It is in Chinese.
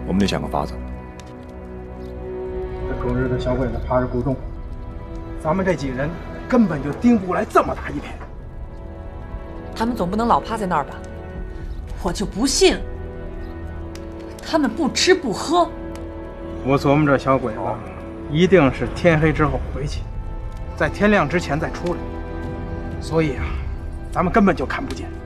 我们得想个法子。 这周日的小鬼子怕是不中，咱们这几人根本就盯不过来这么大一片。 他们总不能老趴在那儿吧？我就不信，他们不吃不喝。 我琢磨这小鬼子一定是天黑之后回去，在天亮之前再出来，所以啊，咱们根本就看不见。